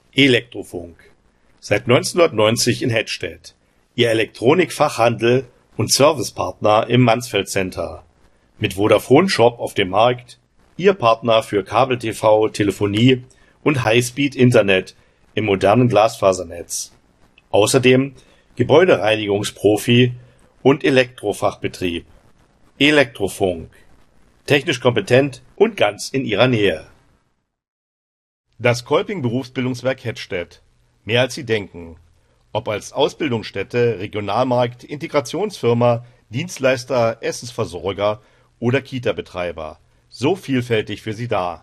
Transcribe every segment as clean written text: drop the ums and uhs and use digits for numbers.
Elektrofunk. Seit 1990 in Hettstedt. Ihr Elektronikfachhandel und Servicepartner im Mansfeld Center. Mit Vodafone Shop auf dem Markt. Ihr Partner für Kabel-TV, Telefonie und Highspeed-Internet im modernen Glasfasernetz. Außerdem Gebäudereinigungsprofi und Elektrofachbetrieb. Elektrofunk. Technisch kompetent und ganz in Ihrer Nähe. Das Kolping Berufsbildungswerk Hettstedt. Mehr als Sie denken. Ob als Ausbildungsstätte, Regionalmarkt, Integrationsfirma, Dienstleister, Essensversorger oder Kita-Betreiber. So vielfältig für Sie da.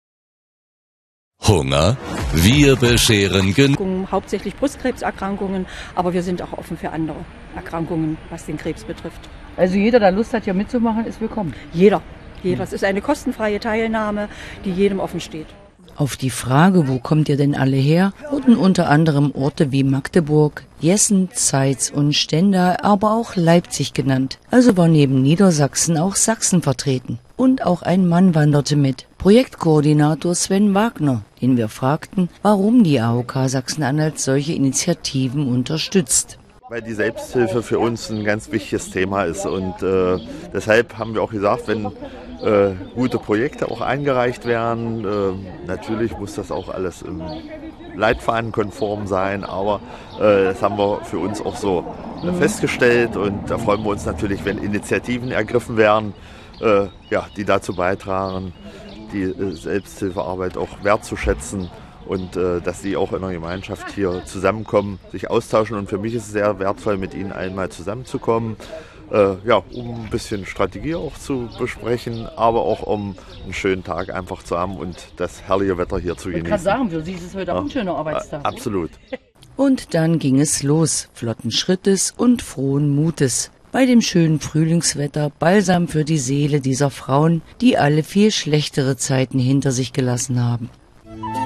Hunger? Wir bescheren Hauptsächlich Brustkrebserkrankungen, aber wir sind auch offen für andere Erkrankungen, was den Krebs betrifft. Also jeder, der Lust hat, hier mitzumachen, ist willkommen. Jeder. Es ist eine kostenfreie Teilnahme, die jedem offen steht. Auf die Frage, wo kommt ihr denn alle her, wurden unter anderem Orte wie Magdeburg, Jessen, Zeitz und Stendal, aber auch Leipzig genannt. Also war neben Niedersachsen auch Sachsen vertreten. Und auch ein Mann wanderte mit. Projektkoordinator Sven Wagner, den wir fragten, warum die AOK Sachsen-Anhalt solche Initiativen unterstützt. Weil die Selbsthilfe für uns ein ganz wichtiges Thema ist und deshalb haben wir auch gesagt, wenn gute Projekte auch eingereicht werden, natürlich muss das auch alles im Leitfaden konform sein, aber das haben wir für uns auch so festgestellt und da freuen wir uns natürlich, wenn Initiativen ergriffen werden, die dazu beitragen, die Selbsthilfearbeit auch wertzuschätzen. Und dass sie auch in der Gemeinschaft hier zusammenkommen, sich austauschen. Und für mich ist es sehr wertvoll, mit ihnen einmal zusammenzukommen, um ein bisschen Strategie auch zu besprechen, aber auch um einen schönen Tag einfach zu haben und das herrliche Wetter hier zu genießen. Ich kann sagen, für Sie ist es heute auch ein schöner Arbeitstag. Absolut. Und dann ging es los, flotten Schrittes und frohen Mutes. Bei dem schönen Frühlingswetter Balsam für die Seele dieser Frauen, die alle viel schlechtere Zeiten hinter sich gelassen haben.